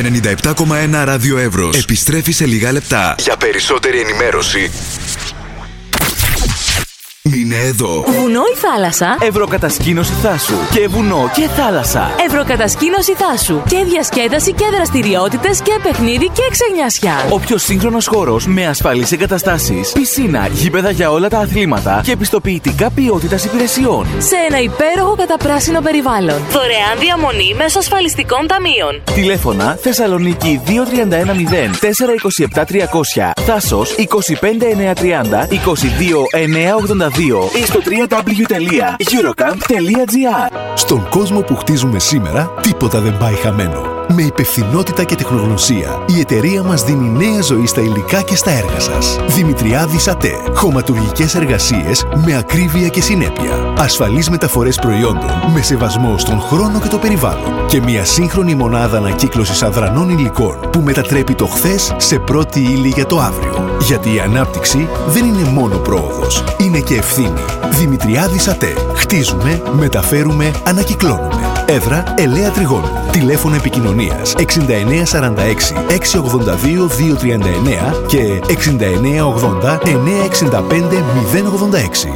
97,1 Ράδιο Εύρος επιστρέφει σε λίγα λεπτά. Για περισσότερη ενημέρωση μείνε εδώ. Βουνό ή θάλασσα? Ευρωκατασκήνωση Θάσου. Και βουνό και θάλασσα. Ευρωκατασκήνωση Θάσου. Και διασκέδαση και δραστηριότητες και παιχνίδι και ξενιάσια. Ο πιο σύγχρονος χώρος με ασφαλείς εγκαταστάσεις, πισίνα, γήπεδα για όλα τα αθλήματα και επιστοποιητικά ποιότητας υπηρεσιών. Σε ένα υπέροχο καταπράσινο περιβάλλον. Δωρεάν διαμονή μέσω ασφαλιστικών ταμείων. Τηλέφωνα Θεσσαλονίκη 2310 427 300. Θάσος 25930 22982 ή στο www.eurocamp.gr. Στον κόσμο που χτίζουμε σήμερα, τίποτα δεν πάει χαμένο. Με υπευθυνότητα και τεχνογνωσία, η εταιρεία μας δίνει νέα ζωή στα υλικά και στα έργα σας. Δημητριάδης ΑΤΕ. Χωματουργικές εργασίες με ακρίβεια και συνέπεια. Ασφαλείς μεταφορές προϊόντων με σεβασμό στον χρόνο και το περιβάλλον. Και μια σύγχρονη μονάδα ανακύκλωσης αδρανών υλικών που μετατρέπει το χθες σε πρώτη ύλη για το αύριο. Γιατί η ανάπτυξη δεν είναι μόνο πρόοδος, είναι και ευθύνη. Δημητριάδης ΑΤΕ. Χτίζουμε, μεταφέρουμε, ανακυκλώνουμε. Έδρα Ελαία Τριγώνου. Τηλέφωνο επικοινωνίας 6946 682 239 και 6980 965 086.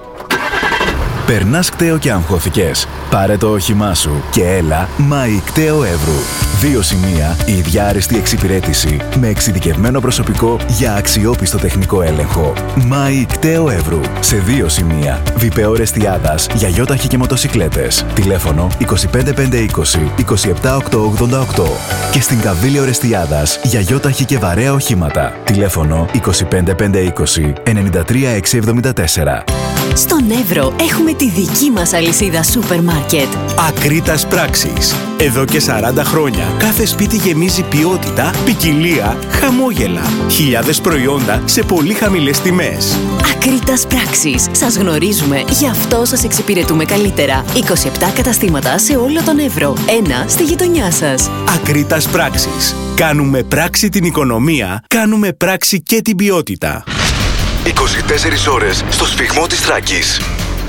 Περνάς κταίο και αγχώθηκες? Πάρε το όχημά σου και έλα Μάη Κταίο Εύρου. 2 σημεία, η ίδια άριστη εξυπηρέτηση με εξειδικευμένο προσωπικό για αξιόπιστο τεχνικό έλεγχο. Μάη Κταίο Εύρου. Σε 2 σημεία, Βιπεό Ρεστιάδας για γιόταχη και μοτοσικλέτες. Τηλέφωνο 25520 27888. Και στην Καβίλιο Ρεστιάδας για γιόταχη και βαρέα οχήματα. Τηλέφωνο 25520 93674. Στον Εύρο έχουμε τη δική μας αλυσίδα σούπερ μάρκετ. Ακρίτας Πράξης. Εδώ και 40 χρόνια κάθε σπίτι γεμίζει ποιότητα, ποικιλία, χαμόγελα. Χιλιάδες προϊόντα σε πολύ χαμηλές τιμές. Ακρίτας Πράξης. Σας γνωρίζουμε, γι' αυτό σας εξυπηρετούμε καλύτερα. 27 καταστήματα σε όλο τον Εύρο. Ένα στη γειτονιά σας. Ακρίτας Πράξης. Κάνουμε πράξη την οικονομία, κάνουμε πράξη και την ποιότητα. 24 ώρες στο σφιγμό της Θράκης.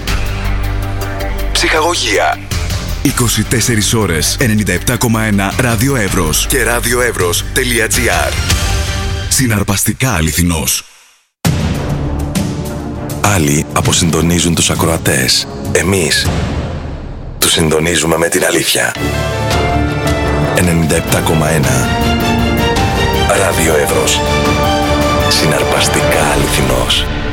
Ψυχαγωγία. 24 ώρες 97,1 Ράδιο Εύρος και radioevros.gr. Συναρπαστικά αληθινός. Άλλοι αποσυντονίζουν τους ακροατές. Εμείς τους συντονίζουμε με την αλήθεια. 97,1 Ράδιο Εύρος. Συναρπαστικά αληθινός.